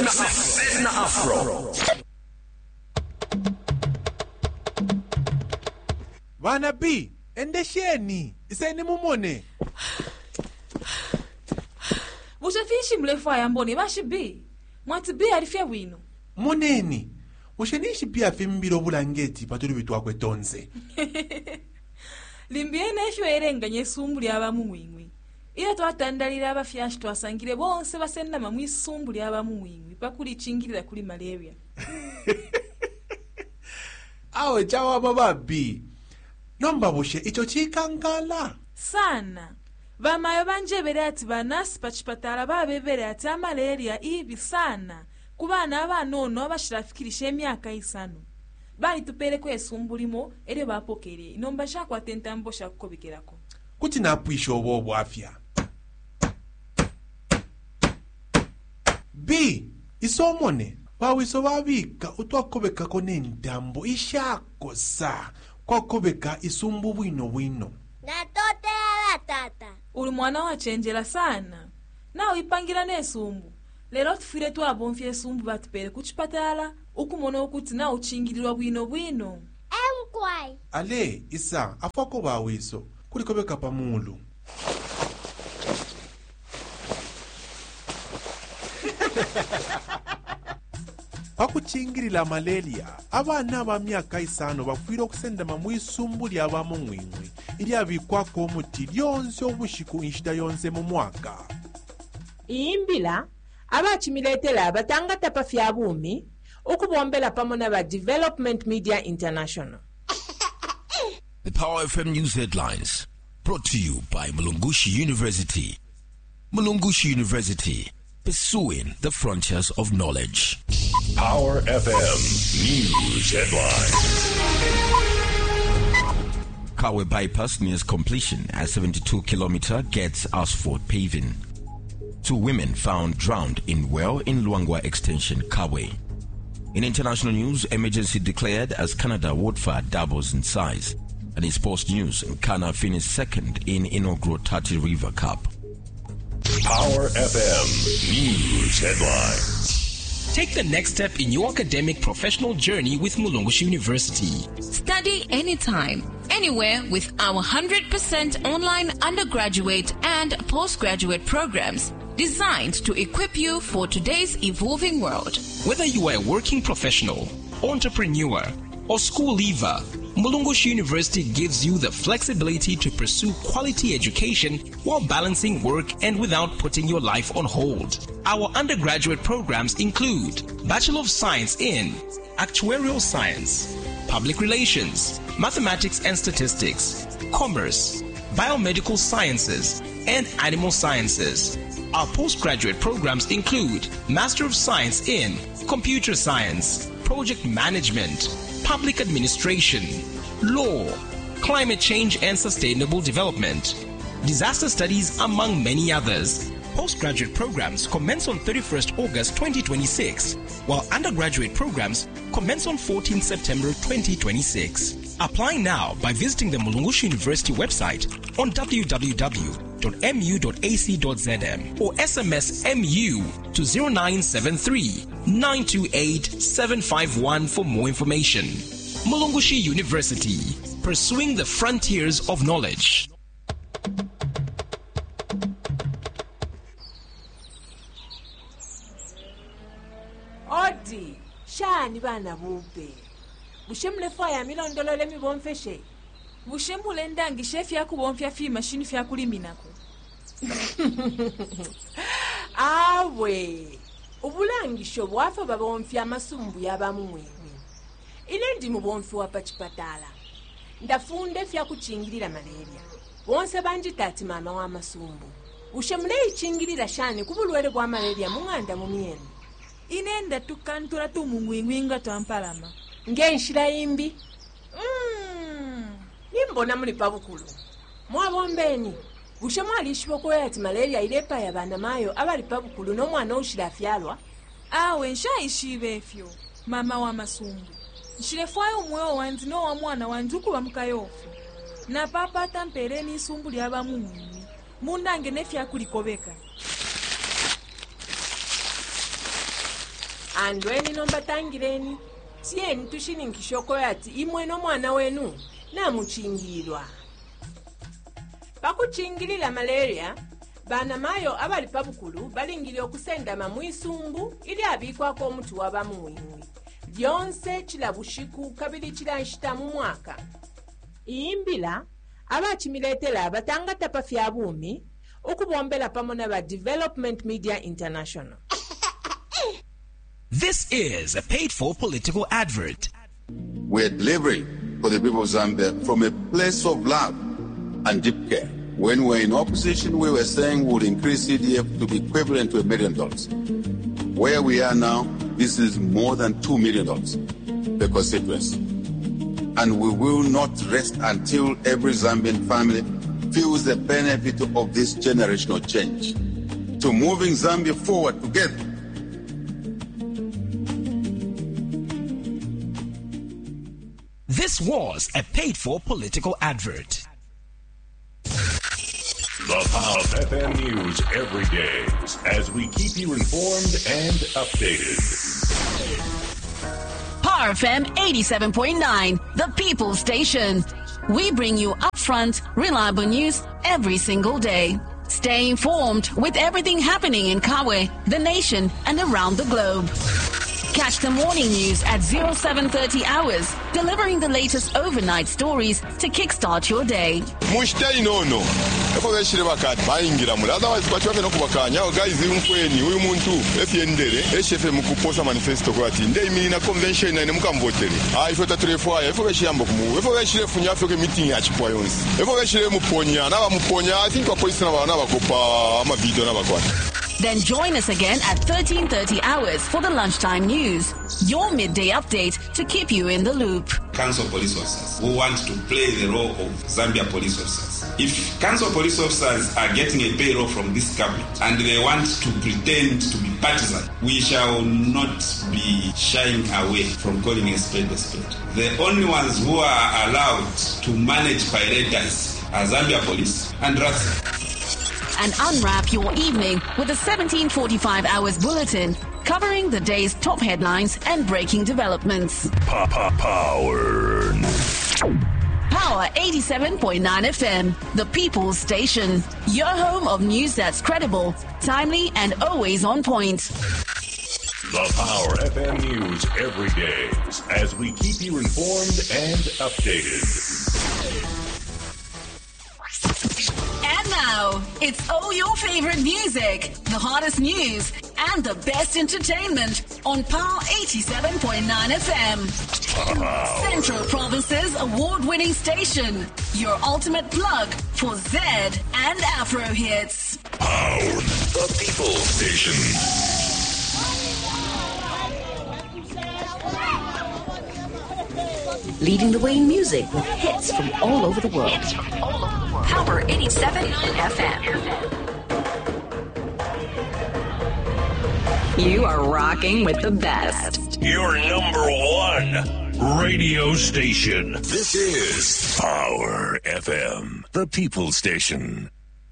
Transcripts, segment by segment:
Sedna Afro. Vana B, endesheni, iseni mumone. Ushafishi mlefu ayamboni bashi B. Mwati B alifia wino. Moneni, ushenishi pia fimbiro bulangeti patuli bitu wakwe tonze. Limbiene esho erenga nyesumbuli abamu mwingwi. Ila twatandalira abafyashi twasangire bonse basenda mamwisumbuli abamu mwingwi pakuli chingirira kuli malaria. Awe chawa baba B. Nomba bushe icho chikangala. Sana. Vamayo banjebere ati banasi pachipatala babebere ati malaria ibi sana. Kubana abanono abashirafikirisha emyaka isano. Bali tupere kwesumbulimo ere bapokere inomba shakwa tentambo shakukobikerako. Kuti napwisho obo afya. B, isomone. Bawiso babika utwakobeka kone ndambo ishako sa. Kwakobeka isumbu bwino. Natote ala tata. Uli mwana wachenjela sana. Na uipangira nesumbu. Lero tufire twabonfye esumbu batupere kuchipatala. Ukumona ukuti na uchingirirwa bwino. Emkwai. Ale, isa, afako bawiso. Kulikobeka pamulu. Pakuchingirila malaria, abana ba myaka isano bafwire okusenda mamwisumbuli abamu mwingwi ili abikwako omuti lyonse obushiku inshita yonse mu mwaka. Imbila abachimiletela abatangata pafya bumi ukubombela pamona ba Development Media International. The Power FM News Headlines, brought to you by Mulungushi University. Mulungushi University, pursuing the frontiers of knowledge. Power FM News Headlines. Kawe bypass nears completion as 72-kilometer gets asphalt paving. 2 women found drowned in well in Luangwa Extension, Kawe. In international news, emergency declared as Canada wildfire doubles in size. And in sports news, Ghana finished second in inaugural Tati River Cup. Power FM News Headlines. Take the next step in your academic professional journey with Mulungushi University. Study anytime, anywhere with our 100% online undergraduate and postgraduate programs designed to equip you for today's evolving world. Whether you are a working professional, entrepreneur, or school leaver, Mulungushi University gives you the flexibility to pursue quality education while balancing work and without putting your life on hold. Our undergraduate programs include Bachelor of Science in Actuarial Science, Public Relations, Mathematics and Statistics, Commerce, Biomedical Sciences, and Animal Sciences. Our postgraduate programs include Master of Science in Computer Science, Project Management, Public Administration, Law, Climate Change and Sustainable Development, Disaster Studies, among many others. Postgraduate programs commence on 31st August 2026, while undergraduate programs commence on 14th September 2026. Apply now by visiting the Mulungushi University website on www.mu.ac.zm or SMS MU to 0973 928 751 for more information. Mulungushi University, pursuing the frontiers of knowledge. Odi, shani bana bube. Bushemule faya milondolole mibomfeshe. Bushemule ndangi shefi yaku bonfya fi machine fya kuliminako. Awe, ubulangisho bwafa babomfya amasumbu yabamu mwemwe. Ile ndi mubomfi wa pachipatala. Ndafunde fya kuchingirira malaria. Bonse banjitati mama wa masumbu. Bushemule ichingirira shani kubulwere bwa malaria munganda mu myenu. Inenda tukantura tumungwingwinga twampalama. Ngenshira imbi. Nimbona muli pabukulu. Mwabombeni. Bushe mwalishibwa ko yati malaria ilepa ya bana mayo abali pabukulu no mwana ushira afyalwa. Awe nshayishibe efyo mama wa masumbu. Nshirefwayo umweo wanzi no wa mwana wanjuku bamukayofu. Na papa tampereni isumbu lyaba mungu. Mundange nefya kulikobeka. andweni nombatangireni tieni tushininkishokoyo ati imwe nomwana wenu namuchingilwa pakuchingilila malaria bana mayo abali pabukulu balingili okusendama mwisumbu ili abikwako omuti wabamuwingwi lyonse chila bushiku kabili chila nshita mu mwaka iyimbila abachimiletela batangata pafya bumi ukubombela pamona ba Development Media International. This is a paid-for political advert. We're delivering for the people of Zambia from a place of love and deep care. When we were in opposition, we were saying we would increase CDF to be equivalent to $1 million. Where we are now, this is more than $2 million per constituency. And we will not rest until every Zambian family feels the benefit of this generational change. To moving Zambia forward together. This was a paid-for political advert. The Power FM News every day as we keep you informed and updated. Power FM 87.9, the People's Station. We bring you upfront, reliable news every single day. Stay informed with everything happening in Kawe, the nation, and around the globe. Catch the morning news at 0730 hours, delivering the latest overnight stories to kickstart your day. Otherwise, guys, uyu muntu efiendere echefe mukuposa manifesto kwati ndei mina convention na mukamvoteri ifota trefoya ifokashiyamba kumu ifokashirefunya afoke meeting yachipwa yonse ifokashire muponya na bamuponya I think apolisi na bana bakopa ama video na bakwata. Then join us again at 13:30 hours for the lunchtime news, your midday update to keep you in the loop. Council police officers who want to play the role of Zambia police officers. If council police officers are getting a payroll from this government and they want to pretend to be partisan, we shall not be shying away from calling a spade a spade. The only ones who are allowed to manage pirates are Zambia police and RATSA. And unwrap your evening with a 1745 hours bulletin covering the day's top headlines and breaking developments. Power 87.9 FM, the People's Station. Your home of news that's credible, timely, and always on point. The Power FM News every day as we keep you informed and updated. And now, it's all your favorite music, the hottest news, and the best entertainment on Power 87.9 FM. Central Province's award-winning station, your ultimate plug for Z and Afro hits. Power, the People's Station. Leading the way in music with hits from all over the world. Power 87.9 FM. You are rocking with the best. Your number one radio station. This is Power FM, the People's Station.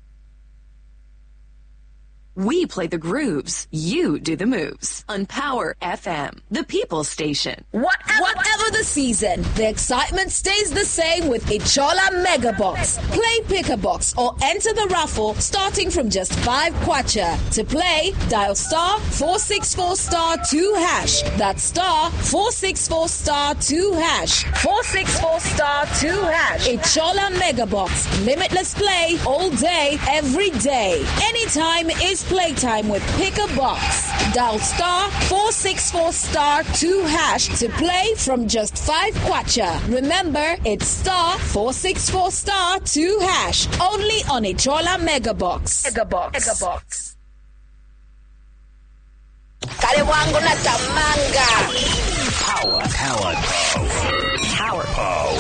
We play the grooves. You do the moves. On Power FM, the People's Station. Whatever the season, the excitement stays the same with Ichola Mega Box. Play Pick a Box or enter the raffle starting from just 5 kwacha. To play, dial star 464 star 2 hash. That's star 464 star 2 hash. 464 star 2 hash. Ichola Mega Box. Limitless play all day, every day. Anytime is playtime with Pick a Box. Dial star 464 star 2 hash to play from just 5 kwacha. Remember, it's star 464 star 2 hash. Only on Ichola Mega Box. Mega Box. Kale wangu na tamanga. Power.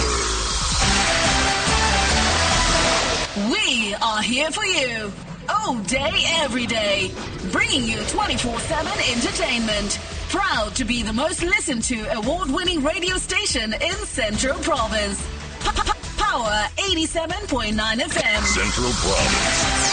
We are here for you. All day, every day. Bringing you 24/7 entertainment. Proud to be the most listened to award-winning radio station in Central Province. Power 87.9 FM. Central Province.